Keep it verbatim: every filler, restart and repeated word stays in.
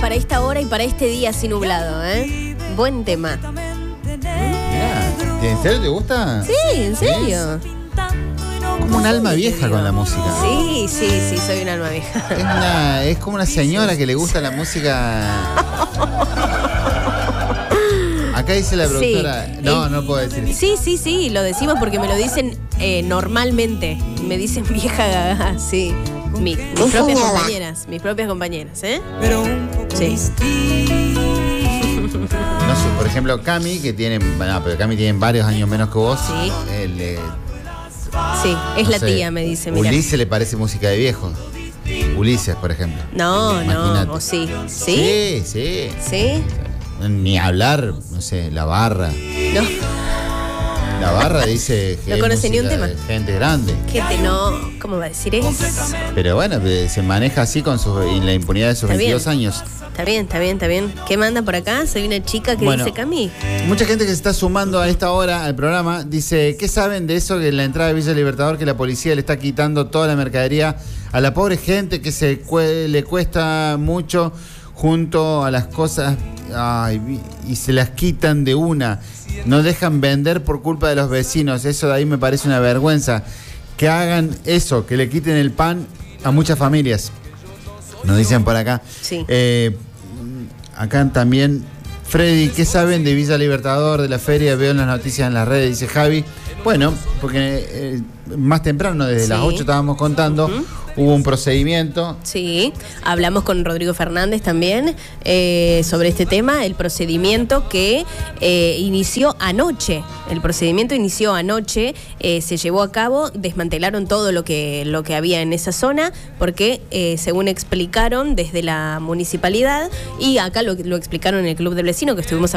para esta hora y para este día así nublado, ¿eh? Buen tema. Mirá, ¿en serio te gusta? Sí, en serio. Como un alma vieja con la música. Sí, sí, sí, soy un alma vieja. Es, una, es como una señora que le gusta la música. Acá dice la productora. Sí. No, El, no puedo decir. Sí, sí, sí, lo decimos porque me lo dicen eh, normalmente. Me dicen vieja gaga, sí. Mi, mis propias compañeras, mis propias compañeras, ¿eh? Sí. No sé, por ejemplo, Cami, que tiene. No, pero Cami tiene varios años menos que vos. Sí. El, eh, sí, es no la sé, tía, me dice. Mirá. Ulises le parece música de viejo. Ulises, por ejemplo. No, Imagínate. no, o sí. ¿Sí? Sí, sí. ¿Sí? Ni hablar, no sé, La Barra. No. La Barra dice que no conoce ni un tema. Gente grande. Gente no, ¿cómo va a decir eso? Pero bueno, se maneja así con su, y la impunidad de sus está veintidós bien. años. Está bien, está bien, está bien. ¿Qué manda por acá? Soy una chica que bueno, dice Cami. Mucha gente que se está sumando a esta hora al programa dice, ¿qué saben de eso que en la entrada de Villa Libertador que la policía le está quitando toda la mercadería a la pobre gente que se le cuesta mucho junto a las cosas ay, y se las quitan de una? No dejan vender por culpa de los vecinos. Eso de ahí me parece una vergüenza. Que hagan eso, que le quiten el pan a muchas familias. Nos dicen por acá. Sí. Eh, acá también, Freddy, ¿qué saben de Villa Libertador, de la feria? Veo en las noticias en las redes, dice Javi. Bueno, porque eh, más temprano, desde sí. las ocho estábamos contando, uh-huh. hubo un procedimiento. Sí, hablamos con Rodrigo Fernández también eh, sobre este tema, el procedimiento que eh, inició anoche. El procedimiento inició anoche, eh, se llevó a cabo, desmantelaron todo lo que, lo que había en esa zona, porque eh, según explicaron desde la municipalidad, y acá lo, lo explicaron en el Club del Vecino, que estuvimos hablando